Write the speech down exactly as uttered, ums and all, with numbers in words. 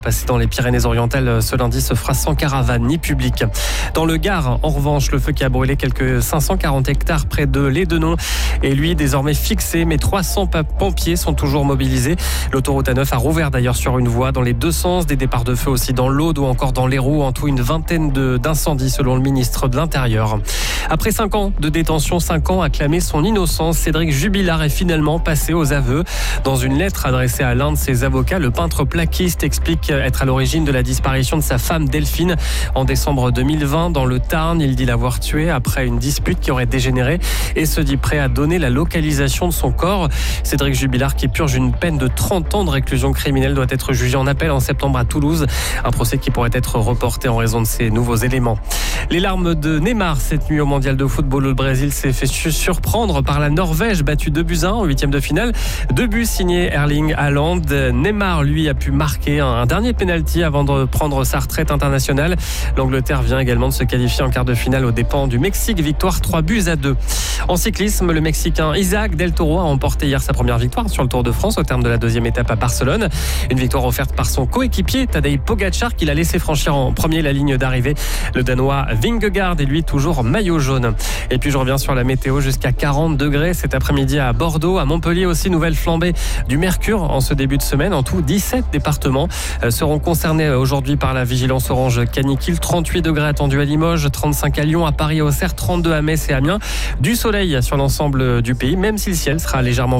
Passé dans les Pyrénées-Orientales ce lundi se fera sans caravane ni public. Dans le Gard, en revanche, le feu qui a brûlé quelques cinq cent quarante hectares près de Lédenon est lui désormais fixé, mais trois cents pompiers sont toujours mobilisés. L'autoroute A neuf a rouvert d'ailleurs sur une voie dans les deux sens, des départs de feu aussi dans l'Aude ou encore dans l'Hérault, en tout une vingtaine de, d'incendies selon le ministre de l'Intérieur. Après cinq ans de détention, cinq ans à clamer son innocence, Cédric Jubilard est finalement passé aux aveux. Dans une lettre adressée à l'un de ses avocats, le peintre plaquiste explique être à l'origine de la disparition de sa femme Delphine en décembre deux mille vingt dans le Tarn. Il dit l'avoir tuée après une dispute qui aurait dégénéré et se dit prêt à donner la localisation de son corps. Cédric Jubilard, qui purge une peine de trente ans de réclusion criminelle, doit être jugé en appel en septembre à Toulouse. Un procès qui pourrait être reporté en raison de ces nouveaux éléments. Les larmes de Neymar cette nuit au mondial de football. Le Brésil s'est fait surprendre par la Norvège, battue deux buts à un en huitième de finale. Deux buts signés Erling Haaland. Neymar, lui, a pu marquer un dernier penalty avant de prendre sa retraite internationale. L'Angleterre vient également de se qualifier en quart de finale aux dépens du Mexique. Victoire trois buts à deux. En cyclisme, le Mexicain Isaac Del Toro a remporté hier sa première victoire sur le Tour de France au terme de la deuxième étape à Barcelone. Une victoire offerte par son coéquipier Tadej Pogacar, qui l'a laissé franchir en premier la ligne d'arrivée. Le Danois Vingegaard est lui toujours maillot jaune. Et puis je reviens sur la météo, jusqu'à quarante degrés cet après-midi à Bordeaux. À Montpellier aussi, nouvelle flambée du mercure en ce début de semaine. En tout, dix-sept départements seront concernés aujourd'hui par la vigilance orange canicule. trente-huit degrés attendus à Limoges, trente-cinq à Lyon, à Paris, à Auxerre, trente-deux à Metz et Amiens. Du soleil sur l'ensemble du pays, même si le ciel sera légèrement